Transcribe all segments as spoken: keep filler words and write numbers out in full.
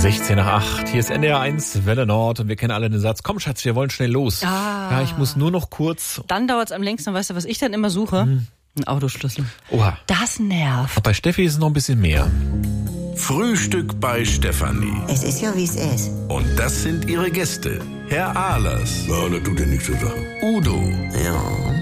sechzehn nach acht, hier ist N D R eins, Welle Nord und wir kennen alle den Satz, komm Schatz, wir wollen schnell los. Ah. Ja, ich muss nur noch kurz... Dann dauert es am längsten, und weißt du, was ich dann immer suche? Hm. Ein Autoschlüssel. Oha. Das nervt. Bei Steffi ist es noch ein bisschen mehr. Frühstück bei Stefanie. Es ist ja, wie es ist. Und das sind ihre Gäste. Herr Ahlers. Ja, das tut ja nichts zur Sache. Udo. Ja,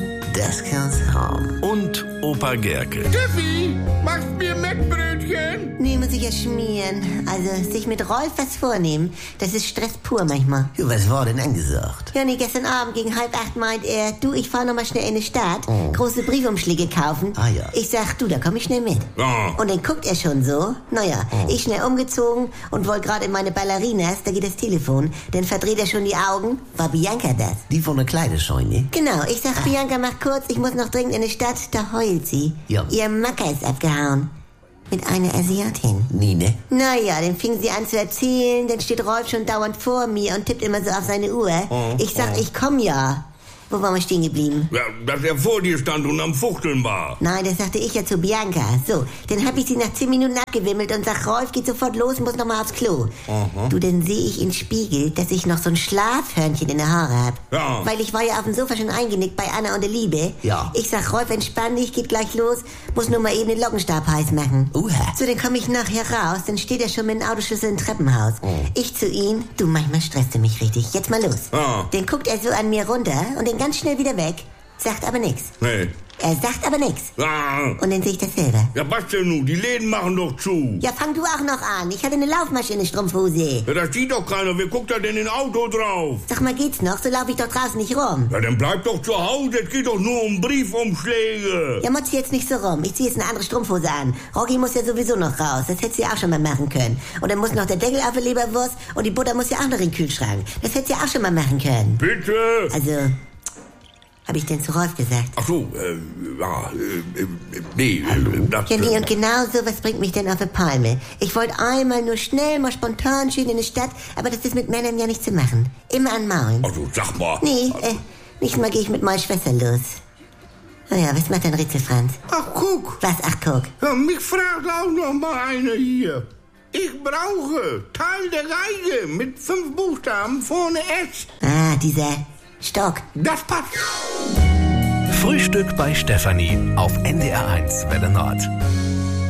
das kann's haben. Und Opa Gerke. Steffi, machst mir Mettbrötchen? Nee, muss ich ja schmieren. Also, sich mit Rolf was vornehmen, das ist Stress pur manchmal. Ja, was war denn angesagt? Ja, nee, gestern Abend gegen halb acht meint er, du, ich fahr noch mal schnell in die Stadt, oh. große Briefumschläge kaufen. Ah ja. Ich sag, du, da komm ich schnell mit. Ja. Und dann guckt er schon so. Naja, oh. ich schnell umgezogen und wollte gerade in meine Ballerinas, da geht das Telefon. Dann verdreht er schon die Augen. War Bianca das? Die von der Kleiderscheune? Genau, ich sag, Bianca, mach kurz, ich muss noch dringend in die Stadt. Da heult sie. Ja. Ihr Macker ist abgehauen. Mit einer Asiatin. Nee, ne? Naja, dann fing sie an zu erzählen, dann steht Rolf schon dauernd vor mir und tippt immer so auf seine Uhr. Oh, ich sag, oh. ich komm ja. Wo waren wir stehen geblieben? Ja, dass er vor dir stand und am Fuchteln war. Nein, das sagte ich ja zu Bianca. So, dann hab ich sie nach zehn Minuten abgewimmelt und sag, Rolf geht sofort los, muss noch mal aufs Klo. Aha. Du, dann sehe ich im Spiegel, dass ich noch so ein Schlafhörnchen in der Haare hab. Ja. Weil ich war ja auf dem Sofa schon eingenickt bei Anna und der Liebe. Ja. Ich sag, Rolf, entspann dich, geht gleich los, muss nur mal eben den Lockenstab heiß machen. Uha. So, dann komme ich nachher raus, dann steht er schon mit dem Autoschlüssel im Treppenhaus. Oh. Ich zu ihm, du, manchmal stresst du mich richtig, jetzt mal los. Ja. Dann guckt er so an mir runter und dann ganz schnell wieder weg. Sagt aber nix. Nee. Er sagt aber nix. Ja. Und dann sehe ich das selber. Ja, was denn nun? Die Läden machen doch zu. Ja, fang du auch noch an. Ich hatte eine Laufmaschine, Strumpfhose. Ja, das sieht doch keiner. Wer guckt da denn in Auto drauf? Sag mal, geht's noch? So laufe ich doch draußen nicht rum. Ja, dann bleib doch zu Hause. Es geht doch nur um Briefumschläge. Ja, motz jetzt nicht so rum. Ich zieh jetzt eine andere Strumpfhose an. Rocky muss ja sowieso noch raus. Das hättest du ja auch schon mal machen können. Und dann muss noch der Deckel auf der Leberwurst und die Butter muss ja auch noch in den Kühlschrank. Das hättest du ja auch schon mal machen können. Bitte? Also... Hab ich denn zu Rolf gesagt? Ach so, äh, ja, äh, äh, nee. Hallo? Äh, das, Ja, nee, und genau so, was bringt mich denn auf die Palme? Ich wollte einmal nur schnell, mal spontan schön in die Stadt, aber das ist mit Männern ja nicht zu machen. Immer an Maulen. Also, sag mal. Nee, äh, nicht mal gehe ich mit meiner Schwester los. Naja, was macht dein Rätsel, Franz? Ach, guck. Was, ach, guck. Ja, mich fragt auch noch mal einer hier. Ich brauche Teil der Geige mit fünf Buchstaben vorne S. Ah, dieser Stock. Das passt. Frühstück bei Stefanie auf N D R eins Welle Nord.